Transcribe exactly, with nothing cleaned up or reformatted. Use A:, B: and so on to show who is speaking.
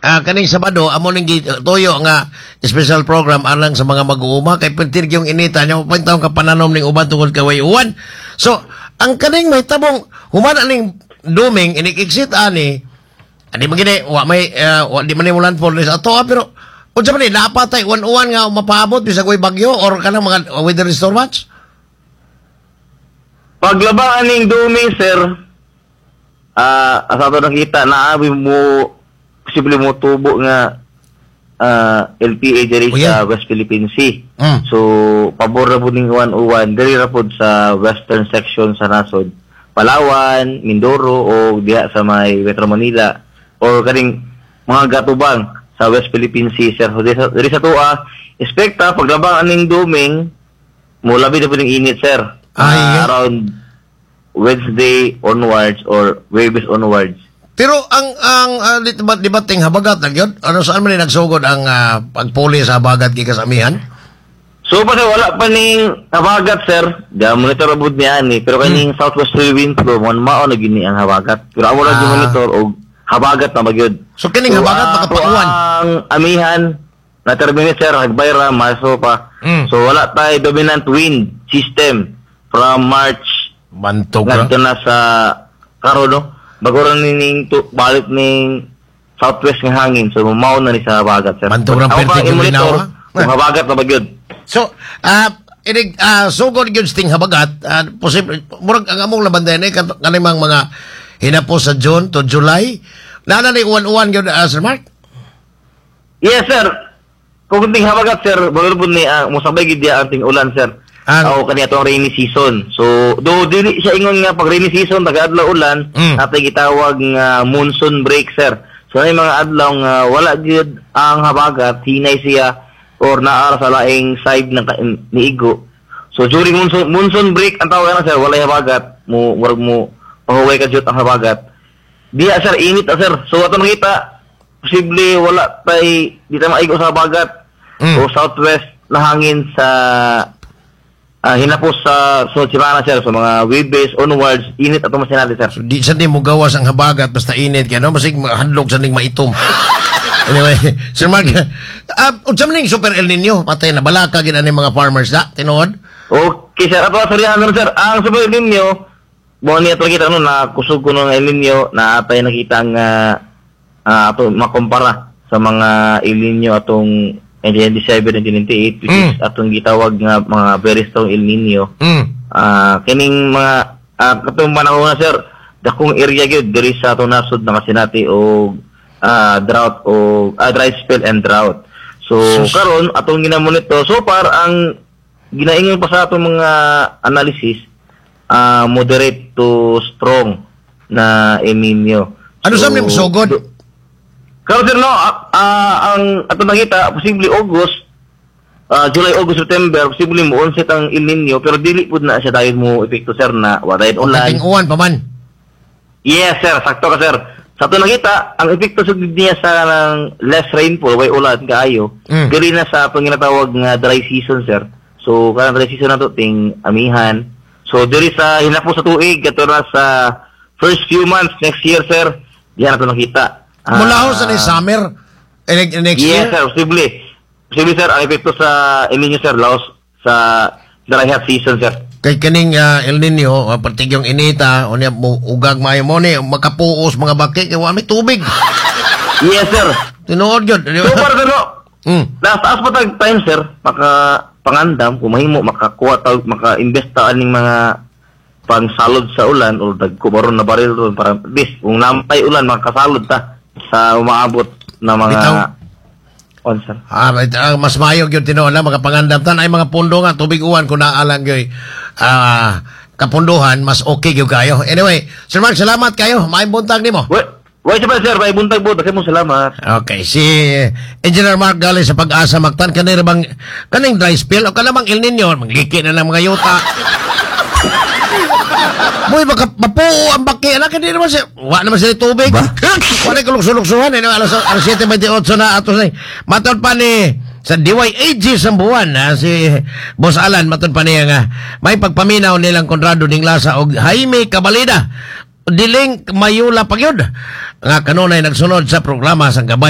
A: Ah, kaning Sabado amo ning tuyo nga special program alang sa mga mag-uuma kay pentir yung inita nya pantawon ka pananom ning uban tungod kay uwan. So, ang kaning may tabong humana ning duming inikiksit ani ani magini wa may uh, wa di man ni mulan for sa ato pero unsa man ni napatay uwan-uwan nga mapaabot bisag way bagyo or kanang mga weather disturbance?
B: Paglabaan ning duming sir, ah uh, asa to nakita na abi mo posible mo tubo nga uh, L P A diri
A: oh, yeah.
B: sa West Philippine Sea.
A: Mm.
B: So pabor ra pud ning uwan-uwan diri ra pud sa western section sa nasod. Palawan, Mindoro o diha sa may Metro Manila or kaning mga gatubang sa West Philippine Sea sir. So diri sa tuwa, expecta paglabang aning duming mo labi na pud ning init sir.
A: Ay,
B: uh, around Wednesday onwards or Webes onwards.
A: Pero ang ang uh, debating habagat na gyud ano saan man ni nagsugod ang uh, pagpuli sa habagat gikas amihan?
B: So pa wala pa ning habagat sir. Da monitor abud niya ani pero kaning hmm. southwest wind flow man mao na gini ang habagat. Pero amo ra ah. monitor og habagat na magyud.
A: So kining so, habagat makapakuan.
B: Ang amihan na terminate sir Hagbayra Marso pa. Hmm. So wala tay dominant wind system from March
A: bantog ra.
B: Ngadto na sa karon no. Bagoran ning balik ning southwest nga hangin so mao na ni sa habagat sir.
A: Bantog ra perti yung linaw.
B: Kung habagat na magyud.
A: So, uh, inig, uh, sugod yun sting habagat, uh, posible, murag ang among labandayan eh, kanimang mga hinapos sa June to July, nana na uwan-uwan yun, uh, Sir Mark?
B: Yes, sir. Kung kunting habagat, sir, bago po ni, uh, musabay gidya ang ting ulan, sir. O kaniya itong rainy season. So, do dili siya ingon nga pag rainy season, taga-adlaw ulan, mm. natay gitawag nga monsoon break, sir. So, may mga adlaw nga wala gyud ang habagat, hinay siya, or naara sa laing side ng ni Igo. So during monsoon, monsoon break, ang tawag na sir, walay habagat, mo murag mo pahuway ka jud ang habagat. Diya sir, init na sir. So ato nakita, posible wala tay di ta maigo sa habagat. Mm. O southwest na hangin sa uh, hinapos sa sunod semana sir, so mga Webes onwards, init ato masinali sir.
A: So di sa di mo gawas ang habagat basta init kaya no masig hadlok sa ning maitom. Anyway, Sir Mark, uh, unsa man ning Super El Nino? Patay na balaka gid ani mga farmers da, tinuod?
B: Okay, sir. Ato sorry ano sir. Ang Super El Nino, mo ni ato kita no na kusog ko ng El Nino na atay nakita ang uh, uh, ato makumpara sa mga El Nino atong nineteen ninety-seven nineteen ninety-eight which mm. is atong gitawag nga mga very strong El Nino. Mm. Uh, kining mga uh, katong panahon na sir, dakong area gyud diri sa atong nasod na kasinati o Uh, drought o uh, dry spell and drought. So Sus. karon atong ginamonitor so far ang ginaingon pa sa atong mga analysis uh, moderate to strong na El Nino.
A: Ano so, sa mga sugod?
B: Karon sir no uh, uh, ang atong nakita posible August uh, July, August, September posible mo onset ang El Nino pero dili pud na siya dayon mo epekto sir na wa dayon ulan.
A: Kating uwan pa man.
B: Yes sir, sakto ka sir. Sa ito nakita, ang epekto sa niya sa ng less rainfall, way ulan kaayo, mm. diri na sa itong ginatawag nga dry season, sir. So, karang dry season na ito, ting amihan. So, diri sa hinapos sa tuig, ito na sa first few months next year, sir, diyan na ito nakita.
A: Mula
B: uh,
A: ho sa ni summer, eh, next
B: yes,
A: year?
B: Yes, sir, posible. Posible, sir, ang epekto sa El Nino, sir, laos sa dry hot season, sir.
A: Kay kaning uh, El Nino, uh, partigyong inita, o niya, ugag mayo mo ni, makapuos mga baki, kaya wala may tubig.
B: Yes, sir.
A: Tinuod yun.
B: So, para sir, no? Mm. Nasa pa tag time, sir, maka pangandam, kung mahimo, makakuha tawag, maka-invest taan ng mga pangsalod sa ulan, o dagkubaron na baril doon, para, bis, kung nampay ulan, makasalod ta sa umaabot na mga... Bitaw. On, sir.
A: Ah, uh, mas mayog yung tinuod na, makapangandam tan ay mga pundo nga, tubig uwan, kung naalang yung uh, kapunduhan, mas okay yung kayo. Anyway, Sir Mark, salamat kayo. May buntag ni mo.
B: Wait, wait, sir, may buntag po. Kasi mo salamat.
A: Okay, si Engineer Mark Gali sa Pag-asa Mactan, kanina bang, kaning dry spell, o kanamang El Nino, magliki na lang mga yuta. Boy, baka mapuo ang baki. Anak, hindi naman siya. Wala naman siya tubig. Ba? Wala kalukso-luksuhan. Eh, alas seven twenty-eight na atos na. Matod pa ni sa D Y A G sa buwan, ha, si Boss Alan, matod pa niya nga, may pagpaminaw nilang Conrado Ding Lasa o Jaime Cabalida. Diling mayula pagyod. Nga kanunay nagsunod sa programa sa gabay.